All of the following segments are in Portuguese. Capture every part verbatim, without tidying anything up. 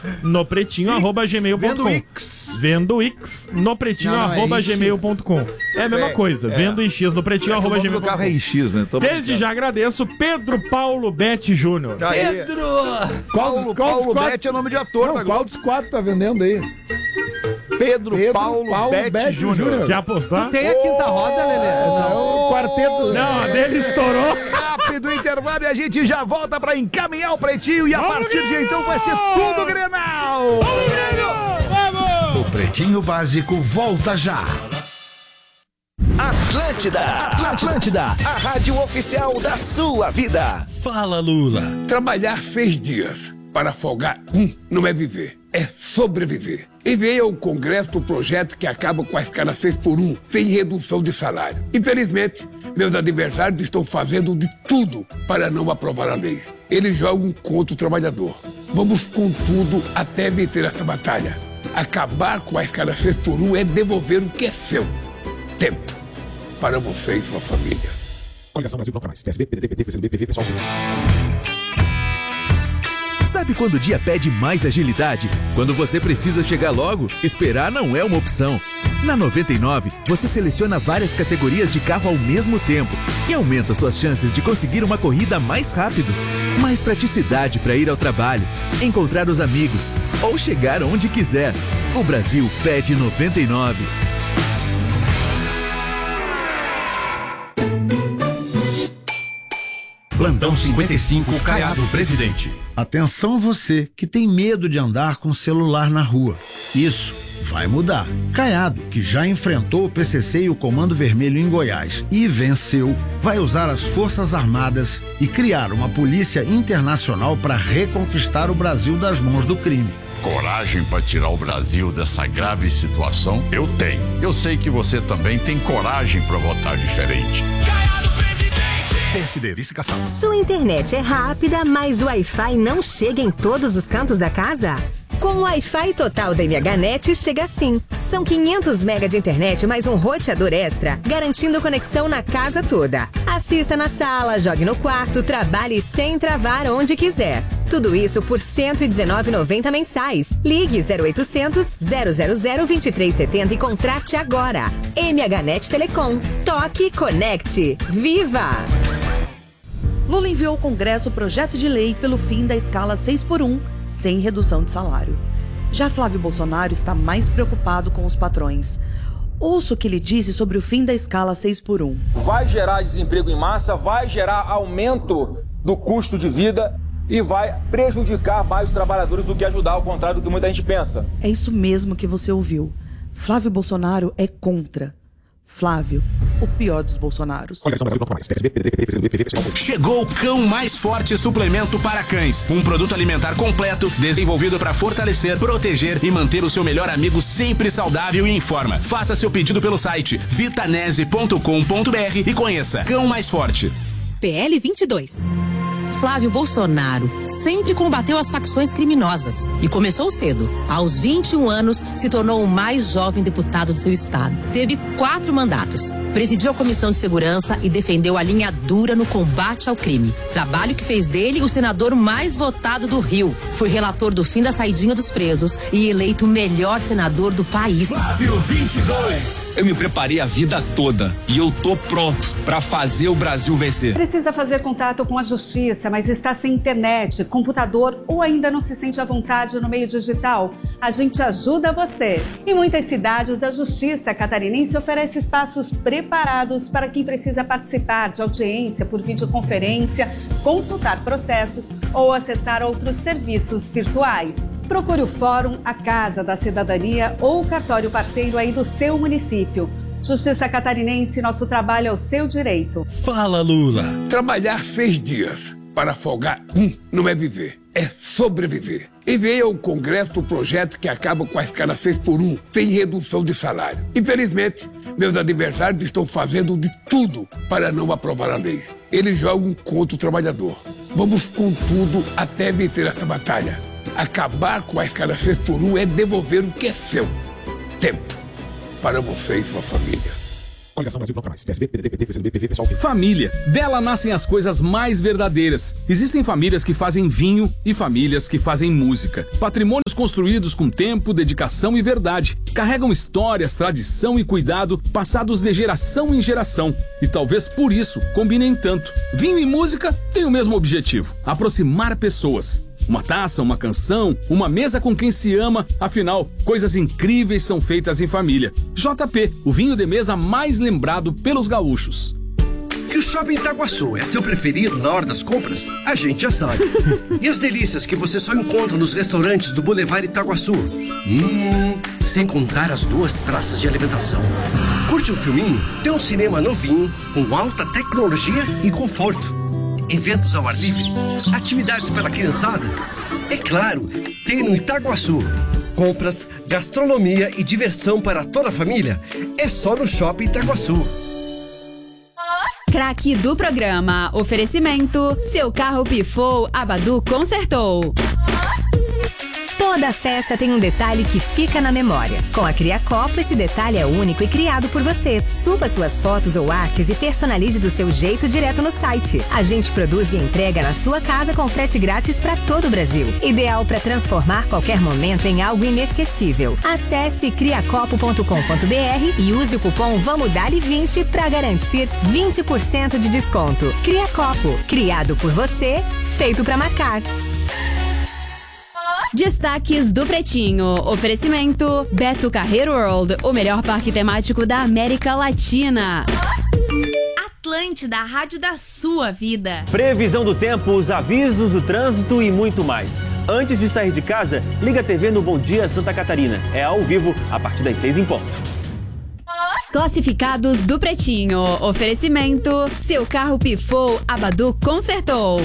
X no pretinho arroba gmail ponto com. Vendo X. Vendo X no pretinho Não, não, é arroba X. gmail ponto com. É a mesma É, coisa. é. Vendo em X no pretinho É, arroba o nome gmail do ponto carro é com. I X, né? Tô Desde brincando. já agradeço Pedro Paulo Betti Júnior. Aí. Pedro! Paulo, Qual dos Paulo quatro? Betti é nome de ator, Não, tá? qual dos quatro tá vendendo aí? Pedro, Pedro Paulo, Paulo Betti Betti Júnior. Júnior. Quer apostar? Tem a quinta roda, Lelê? Esse é o quarteto. Não, a dele estourou. Rápido intervalo e a gente já volta pra encaminhar o Pretinho e a Vamos, partir de Grêmio! então vai ser tudo Grenal. O Pretinho Básico volta já. Atlântida, Atlântida, a rádio oficial da sua vida. Fala, Lula. Trabalhar seis dias para folgar um não é viver, é sobreviver. Enviei ao Congresso o projeto que acaba com a escala seis por um, sem redução de salário. Infelizmente, meus adversários estão fazendo de tudo para não aprovar a lei. Eles jogam contra o trabalhador. Vamos com tudo até vencer essa batalha. Acabar com a escala seis por um é devolver o que é seu. Tempo para você e sua família. Coligação Brasil Bloco Mais. P S B, P D T, P T, P C do B, P V, Pessoal. Sabe quando o dia pede mais agilidade? Quando você precisa chegar logo, esperar não é uma opção. Na noventa e nove, você seleciona várias categorias de carro ao mesmo tempo e aumenta suas chances de conseguir uma corrida mais rápido. Mais praticidade para ir ao trabalho, encontrar os amigos ou chegar onde quiser. O Brasil pede noventa e nove. Plantão cinquenta e cinco, Caiado Presidente. Atenção você que tem medo de andar com o celular na rua. Isso vai mudar. Caiado, que já enfrentou o P C C e o Comando Vermelho em Goiás e venceu, vai usar as Forças Armadas e criar uma polícia internacional para reconquistar o Brasil das mãos do crime. Coragem para tirar o Brasil dessa grave situação? Eu tenho. Eu sei que você também tem coragem para votar diferente. P S D, vice-caçado. Sua internet é rápida, mas o Wi-Fi não chega em todos os cantos da casa? Com o Wi-Fi total da MHNet chega assim. São quinhentos megas de internet mais um roteador extra, garantindo conexão na casa toda. Assista na sala, jogue no quarto, trabalhe sem travar onde quiser. Tudo isso por cento e dezenove reais e noventa centavos mensais. Ligue zero oitocentos, zero zero zero, vinte e três setenta e contrate agora. MHNet Telecom. Toque, conecte. Viva! Lula enviou ao Congresso o projeto de lei pelo fim da escala seis por um, sem redução de salário. Já Flávio Bolsonaro está mais preocupado com os patrões. Ouça o que ele disse sobre o fim da escala seis por um. Vai gerar desemprego em massa, vai gerar aumento do custo de vida e vai prejudicar mais os trabalhadores do que ajudar, ao contrário do que muita gente pensa. É isso mesmo que você ouviu. Flávio Bolsonaro é contra. Flávio, o pior dos Bolsonaros. Coligação Brasil Bloco Mais. P S B, P D T, P C do B, P V, Pessoal. Chegou o Cão Mais Forte Suplemento para Cães. Um produto alimentar completo, desenvolvido para fortalecer, proteger e manter o seu melhor amigo sempre saudável e em forma. Faça seu pedido pelo site vitanese ponto com ponto br e conheça Cão Mais Forte. P L vinte e dois. Flávio Bolsonaro sempre combateu as facções criminosas e começou cedo. Aos vinte e um anos, se tornou o mais jovem deputado do seu estado. Teve quatro mandatos. Presidiu a Comissão de Segurança e defendeu a linha dura no combate ao crime. Trabalho que fez dele o senador mais votado do Rio. Foi relator do fim da saidinha dos presos e eleito o melhor senador do país. Flávio vinte e dois. Eu me preparei a vida toda e eu tô pronto para fazer o Brasil vencer. Precisa fazer contato com a justiça, mas está sem internet, computador ou ainda não se sente à vontade no meio digital? A gente ajuda você. Em muitas cidades, a Justiça Catarinense oferece espaços preparados para quem precisa participar de audiência por videoconferência, consultar processos ou acessar outros serviços virtuais. Procure o Fórum, a Casa da Cidadania ou o cartório parceiro aí do seu município. Justiça Catarinense, nosso trabalho é o seu direito. Fala, Lula. Trabalhar seis dias para folgar um não é viver, é sobreviver. Enviei ao Congresso o projeto que acaba com a escala seis por um, sem redução de salário. Infelizmente, meus adversários estão fazendo de tudo para não aprovar a lei. Eles jogam contra o trabalhador. Vamos com tudo até vencer essa batalha. Acabar com a escala seis por um é devolver o que é seu. Tempo para você e sua família. Coligação Brasil Bloco Mais. P S B, P D T, P T, P C B, P V, pessoal. Família. Dela nascem as coisas mais verdadeiras. Existem famílias que fazem vinho e famílias que fazem música. Patrimônios construídos com tempo, dedicação e verdade. Carregam histórias, tradição e cuidado passados de geração em geração. E talvez por isso combinem tanto. Vinho e música têm o mesmo objetivo: aproximar pessoas. Uma taça, uma canção, uma mesa com quem se ama. Afinal, coisas incríveis são feitas em família. J P, o vinho de mesa mais lembrado pelos gaúchos. Que o Shopping Itaguaçu é seu preferido na hora das compras, a gente já sabe. E as delícias que você só encontra nos restaurantes do Boulevard Itaguaçu. Hum, sem contar as duas praças de alimentação. Curte um filminho? Tem um cinema novinho, com alta tecnologia e conforto. Eventos ao ar livre, atividades para a criançada. É claro, tem no Itaguaçu. Compras, gastronomia e diversão para toda a família é só no Shopping Itaguaçu. Craque do programa. Oferecimento. Seu carro pifou, a Badu consertou. Toda festa tem um detalhe que fica na memória. Com a Criacopo, esse detalhe é único e criado por você. Suba suas fotos ou artes e personalize do seu jeito direto no site. A gente produz e entrega na sua casa com frete grátis para todo o Brasil. Ideal para transformar qualquer momento em algo inesquecível. Acesse criacopo ponto com ponto b r e use o cupom Vamos Dali vinte para garantir vinte por cento de desconto. Criacopo, criado por você, feito para marcar. Destaques do Pretinho. Oferecimento Beto Carreiro World, o melhor parque temático da América Latina. Atlântida, a rádio da sua vida. Previsão do tempo, os avisos do trânsito e muito mais. Antes de sair de casa, liga a T V no Bom Dia Santa Catarina. É ao vivo, a partir das seis em ponto. Classificados do Pretinho. Oferecimento. Seu carro pifou, a Badu consertou.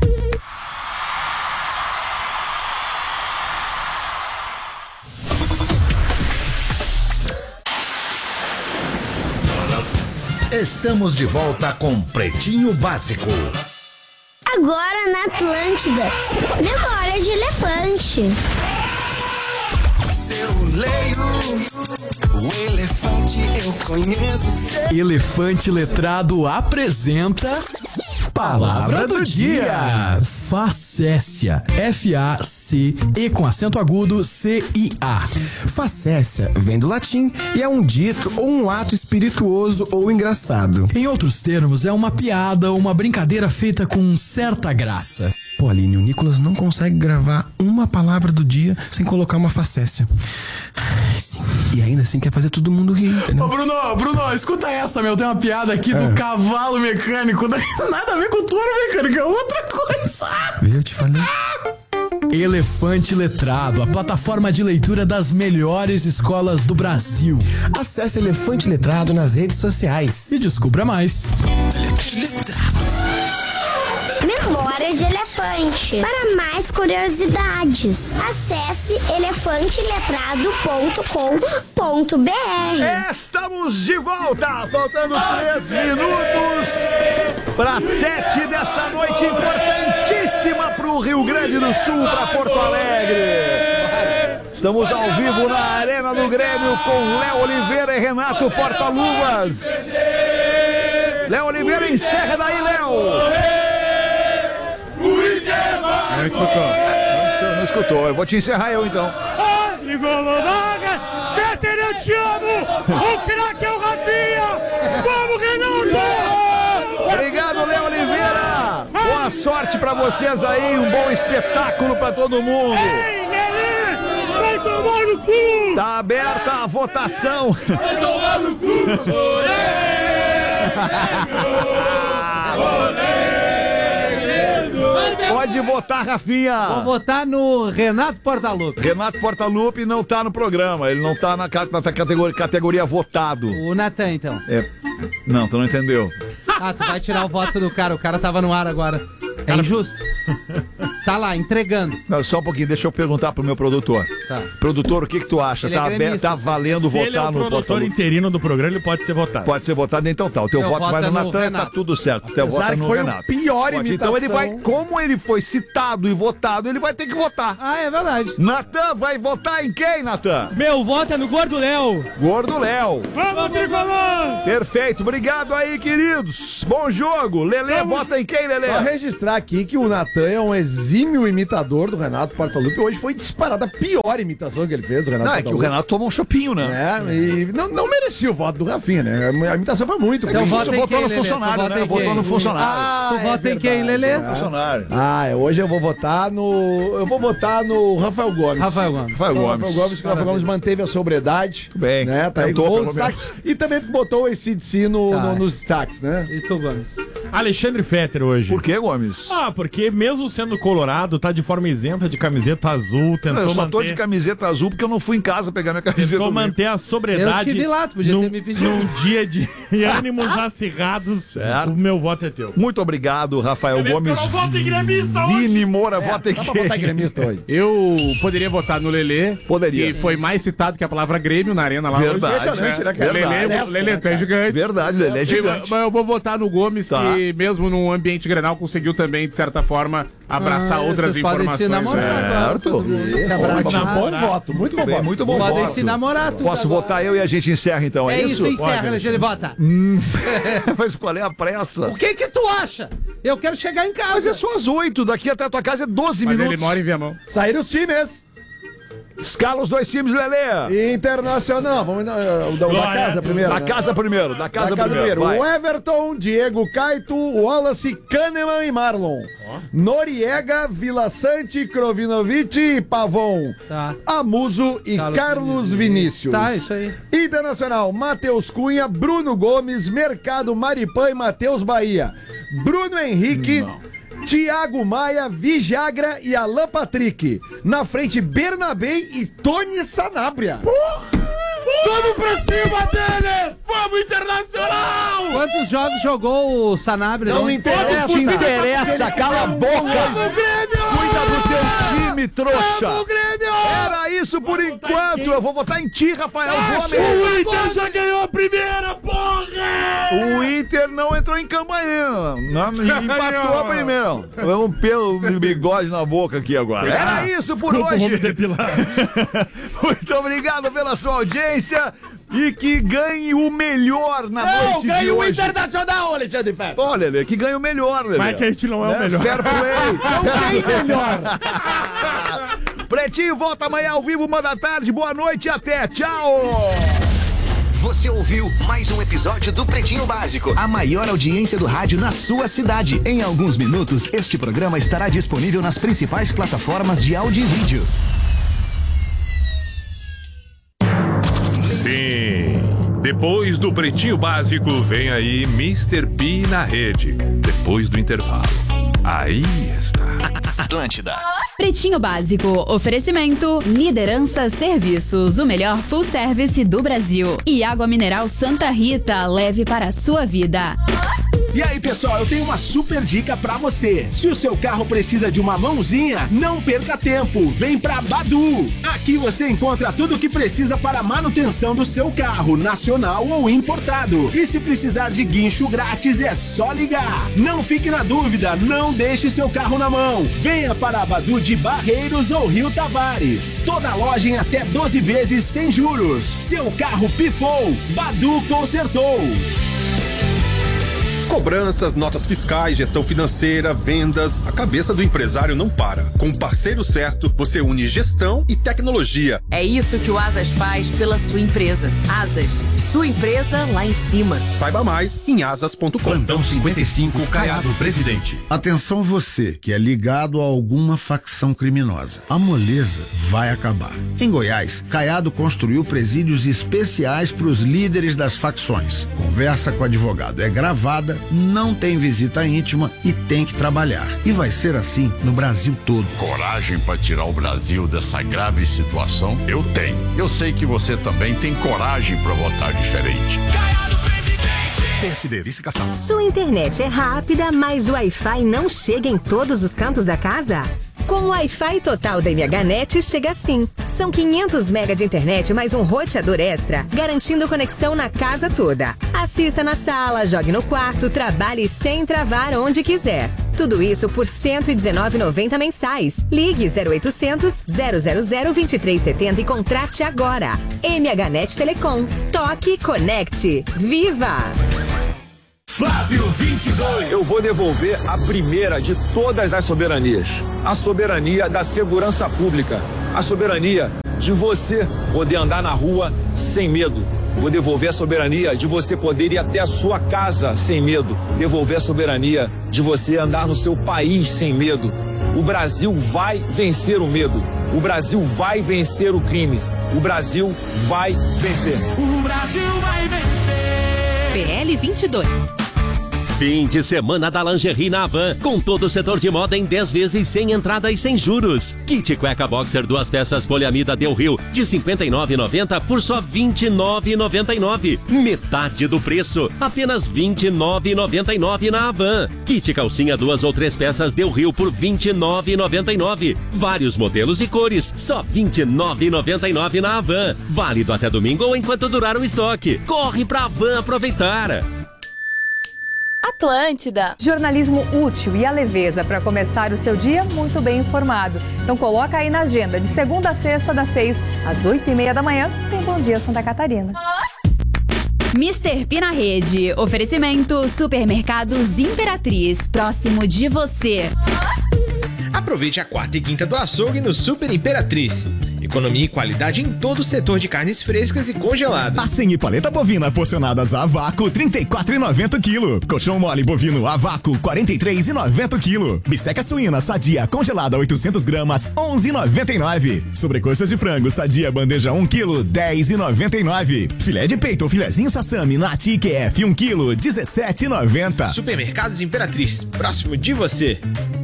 Estamos de volta com Pretinho Básico. Agora na Atlântida, memória de elefante. Eu leio o elefante, eu conheço. Elefante Letrado apresenta Palavra do Dia. Facécia. F A C E com acento agudo C I A. Facécia vem do latim e é um dito ou um ato espirituoso ou engraçado. Em outros termos, é uma piada ou uma brincadeira feita com certa graça. Pô, Aline, o Nicolas não consegue gravar uma palavra do dia sem colocar uma facécia. Ai, sim. E ainda assim quer fazer todo mundo rir, entendeu? Ô, Bruno, Bruno, escuta essa, meu. Tem uma piada aqui é. do cavalo mecânico. Nada a ver com touro mecânico, é outra coisa. Viu, eu te falei. Elefante Letrado, a plataforma de leitura das melhores escolas do Brasil. Acesse Elefante Letrado nas redes sociais e descubra mais. Memória de elefante. Para mais curiosidades, acesse elefante letrado ponto com ponto b r. Estamos de volta, faltando três minutos para sete desta noite importantíssima para o Rio Grande do Sul, para Porto Alegre. Estamos ao vivo na Arena do Grêmio com Léo Oliveira e Renato Portaluvas. Léo Oliveira, encerra daí, Léo. Não escutou. Não, não escutou. Eu vou te encerrar eu então. Peter, eu te amo! O craque é o Rafinha! Vamos, Renato! Obrigado, Léo Oliveira! Boa sorte pra vocês aí, um bom espetáculo pra todo mundo! Ei, Lelê! Vai tomar no cu! Tá aberta a votação! Vai tomar no cu! Pode votar, Rafinha. Vou votar no Renato Portaluppi. Renato Portaluppi não tá no programa, ele não tá na, na categoria, categoria votado. O Natan, então. É. Não, tu não entendeu. Ah, tu vai tirar o voto do cara, o cara tava no ar agora. É injusto. Tá lá, entregando. Não, só um pouquinho, deixa eu perguntar pro meu produtor. Tá. Produtor, o que que tu acha? Ele é Tá, abe- gremista. tá valendo Se votar ele é o no produtor Portalupe? interino do programa, ele pode ser votado. Pode ser votado, então tá. O teu Meu voto voto vai é no no Natan, tá Renato. tudo certo. O teu Apesar voto é que no foi o Renato. pior Pode, então ele vai, imitação. como ele foi citado e votado, ele vai ter que votar. Ah, é verdade. Natan vai votar em quem, Natan? Meu voto é no Gordo Léo. Gordo Léo. Vamos, Tricolor! Perfeito, obrigado aí, queridos. Bom jogo. Lelê, vota em quem, Lelê? Só registrar aqui que o Natan é um exímio imitador do Renato Portaluppi. Hoje foi disparada a pior imitação que ele fez do Renato Não, é que o Portaluppi. Renato tomou um chopinho, né? É, e não, não merecia o voto do Rafinha, né? A imitação foi muito Então ruim. vota em votou quem, no Lelê? funcionário, Tu vota né? em Votou quem? no funcionário. Ah, Tu é vota em quem, verdade, Lelê? né? Funcionário. Ah, hoje eu vou votar no... Eu vou votar no Rafael Gomes. Rafael Gomes. Rafael Então, Gomes. Rafael Gomes, que o Rafael Gomes manteve a sobriedade. Tudo bem. Né? Tá aí Tentou, com bons pelo menos. destaques. E também botou o A C D C no, Tá. no- nos destaques, né? E tu, Gomes? Alexandre Fetter hoje. Por que, Gomes? Ah, porque mesmo sendo colorado, tá de forma isenta de camiseta azul, tentou eu só manter... tô de camiseta azul porque eu não fui em casa pegar minha camiseta. Tentou do manter a sobriedade. Eu estive lá, tu podia num, ter me pedido. Num dia de ânimos acirrados. Certo. O meu voto é teu. Muito obrigado, Rafael Eu Gomes. não voto em gremista hoje. Vini Moura, vota em Dá pra botar quem? gremista hoje. Eu poderia votar no Lelê, Poderia. que foi mais citado que a palavra Grêmio na arena lá Verdade, hoje. Impressionante, né, cara? Lelê, Verdade. Lelê, tu é gigante. Verdade, Lelê é E, gigante. Mas eu vou votar no Gomes, Tá. que mesmo num ambiente Grenal conseguiu também, de certa forma, abraçar Ah, outras vocês podem se informações. namorar É. agora, Certo. todo mundo. Isso, Se abraçar. bom voto, muito bom Bem, voto. muito bom Podem voto. se namorar tudo Posso agora. votar eu e a gente encerra então, é, É isso, isso? encerra, Alexandre, vota. Hum, mas qual é a pressa? O que que tu acha? Eu quero chegar em casa. Mas é só às oito, daqui até a tua casa é doze Mas minutos. ele mora em Viamão. Saíram os times. Escala os dois times, Lelê. Internacional. Vamos dar o da, da Glória. casa primeiro. Da né? casa primeiro, da casa, Da casa primeiro. primeiro. O vai. Everton, Diego Caito, Wallace, Kahneman e Marlon. Noriega, Vila Sante, Krovinovic e Pavon. Tá. Amuso e Carlos Carlos, Vinícius. Vinícius. Tá, isso aí. Internacional, Matheus Cunha, Bruno Gomes, Mercado Maripã e Matheus Bahia. Bruno Henrique, Thiago Maia, Vijagra e Alan Patrick. Na frente, Bernabé e Tony Sanabria. Vamos pra cima deles! Vamos, Internacional! Quantos jogos jogou o Sanabria? Não me interessa. Te interessa, cala a boca! Vamos, Grêmio! Cuida do teu time, trouxa! Vamos, Grêmio! Era isso por enquanto! Eu vou votar em ti, Rafael Gomes! O Inter já ganhou a primeira, porra! O Inter não entrou em campo ainda. Não, empatou a primeira. É um pelo de bigode na boca aqui agora. Era isso por Desculpa, vou me hoje. depilar. Muito obrigado pela sua audiência e que ganhe o melhor na Não, noite de ganha o hoje. Internacional, Alexandre Ferro. Olha, Lelê, que ganhe o melhor, Lelê. Mas que a gente não é o melhor. Fair play. Não tem melhor. Pretinho volta amanhã ao vivo, uma da tarde. Boa noite e até. Tchau. Você ouviu mais um episódio do Pretinho Básico, a maior audiência do rádio na sua cidade. Em alguns minutos, este programa estará disponível nas principais plataformas de áudio e vídeo. Sim. Depois do Pretinho Básico, vem aí mister P na rede. Depois do intervalo. Aí está. Atlântida. Pretinho Básico, oferecimento, Liderança Serviços, o melhor full service do Brasil. E água mineral Santa Rita, leve para a sua vida. E aí, pessoal, eu tenho uma super dica pra você. Se o seu carro precisa de uma mãozinha, não perca tempo. Vem pra Badu. Aqui você encontra tudo o que precisa para a manutenção do seu carro, nacional ou importado. E se precisar de guincho grátis, é só ligar. Não fique na dúvida, não deixe seu carro na mão. Venha para a Badu de Barreiros ou Rio Tavares. Toda loja em até doze vezes sem juros. Seu carro pifou, Badu consertou. Cobranças, notas fiscais, gestão financeira, vendas. A cabeça do empresário não para. Com o parceiro certo, você une gestão e tecnologia. É isso que o Asas faz pela sua empresa. Asas, sua empresa lá em cima. Saiba mais em asas ponto com. Plantão cinquenta e cinco, Caiado Presidente. Atenção você que é ligado a alguma facção criminosa. A moleza vai acabar. Em Goiás, Caiado construiu presídios especiais para os líderes das facções. Conversa com o advogado é gravada, não tem visita íntima e tem que trabalhar. E vai ser assim no Brasil todo. Coragem para tirar o Brasil dessa grave situação? Eu tenho. Eu sei que você também tem coragem para votar diferente. P S D, vice-cação. Sua internet é rápida, mas o Wi-Fi não chega em todos os cantos da casa? Com o Wi-Fi total da M H Net chega assim. São quinhentos mega de internet mais um roteador extra, garantindo conexão na casa toda. Assista na sala, jogue no quarto, trabalhe sem travar onde quiser. Tudo isso por cento e dezenove reais e noventa centavos mensais. Ligue zero oitocentos, zero zero zero, vinte e três setenta e contrate agora. M H Net Telecom. Toque, conecte. Viva! Flávio vinte e dois. Eu vou devolver a primeira de todas as soberanias. A soberania da segurança pública. A soberania de você poder andar na rua sem medo. Vou devolver a soberania de você poder ir até a sua casa sem medo. Devolver a soberania de você andar no seu país sem medo. O Brasil vai vencer o medo. O Brasil vai vencer o crime. O Brasil vai vencer. O Brasil vai vencer. P L vinte e dois. Fim de semana da lingerie na Havan, com todo o setor de moda em dez vezes sem entrada e sem juros. Kit cueca boxer duas peças poliamida Del Rio de cinquenta e nove reais e noventa centavos por só vinte e nove reais e noventa e nove centavos. Metade do preço, apenas vinte e nove reais e noventa e nove centavos na Havan. Kit calcinha duas ou três peças Del Rio por vinte e nove reais e noventa e nove centavos. Vários modelos e cores, só vinte e nove reais e noventa e nove centavos na Havan. Válido até domingo ou enquanto durar o estoque. Corre pra Havan aproveitar. Atlântida. Jornalismo útil e a leveza para começar o seu dia muito bem informado. Então coloca aí na agenda, de segunda a sexta, das seis às oito e meia da manhã, tem Bom Dia Santa Catarina. mister P na rede. Oferecimento Supermercados Imperatriz, próximo de você. Aproveite a quarta e quinta do açougue no Super Imperatriz. Economia e qualidade em todo o setor de carnes frescas e congeladas. Assim e paleta bovina porcionadas a vácuo, trinta e quatro reais e noventa centavos quilo. Colchão mole bovino a vácuo, quarenta e três reais e noventa centavos quilo. Bisteca suína sadia congelada oitocentos gramas, onze reais e noventa e nove centavos. Sobrecoxas de frango sadia bandeja um quilo, dez reais e noventa e nove centavos. Filé de peito ou filezinho sassami Nati Q F um quilo, dezessete reais e noventa centavos. Supermercados Imperatriz, próximo de você.